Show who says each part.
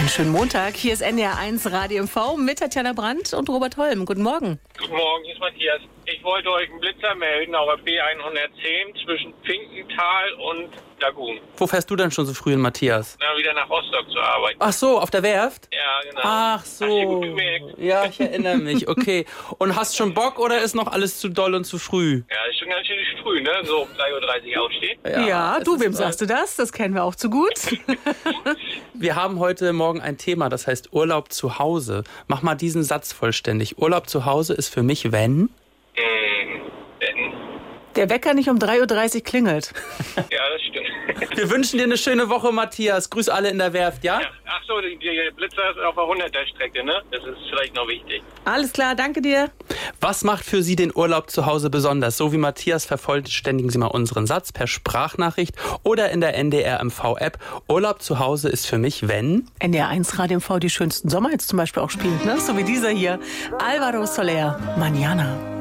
Speaker 1: Einen schönen Montag. Hier ist NDR1 Radio MV mit Tatjana Brandt und Robert Holm. Guten Morgen.
Speaker 2: Guten Morgen, hier ist Matthias. Ich wollte euch einen Blitzer melden auf der B110 zwischen Finkenthal und Lagun.
Speaker 3: Wo fährst du denn schon so früh hin, Matthias?
Speaker 2: Na, wieder nach Rostock zur Arbeit.
Speaker 3: Ach so, auf der Werft?
Speaker 2: Ja, genau.
Speaker 3: Ach so.
Speaker 2: Hast du gut gemerkt?
Speaker 3: Ja, ich erinnere mich. Okay. Und hast schon Bock oder ist noch alles zu doll und zu früh?
Speaker 2: Ja, ist schon ganz schön früh, ne? So um 3:30 Uhr aufstehen.
Speaker 1: Ja, du, wem sagst du das? Das kennen wir auch zu gut.
Speaker 3: Wir haben heute Morgen ein Thema, das heißt Urlaub zu Hause. Mach mal diesen Satz vollständig. Urlaub zu Hause ist für mich, wenn?
Speaker 2: Wenn.
Speaker 1: Der Wecker nicht um 3:30 Uhr klingelt.
Speaker 2: Ja, das stimmt.
Speaker 3: Wir wünschen dir eine schöne Woche, Matthias. Grüß alle in der Werft, ja?
Speaker 2: Ja, ach so, die Blitzer ist auf der 100er Strecke, ne? Das ist vielleicht noch wichtig.
Speaker 1: Alles klar, danke dir.
Speaker 3: Was macht für Sie den Urlaub zu Hause besonders? So wie Matthias vervollständigen Sie mal unseren Satz per Sprachnachricht oder in der NDR MV-App. Urlaub zu Hause ist für mich, wenn?
Speaker 1: NDR1 Radio MV die schönsten Sommerhits zum Beispiel auch spielt, ne? So wie dieser hier. Alvaro Soler, Mañana.